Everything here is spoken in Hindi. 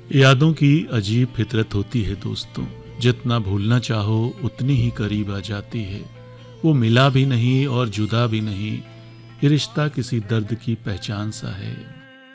यादों की अजीब फितरत होती है दोस्तों, जितना भूलना चाहो उतनी ही करीब आ जाती है। वो मिला भी नहीं और जुदा भी नहीं, ये रिश्ता किसी दर्द की पहचान सा है।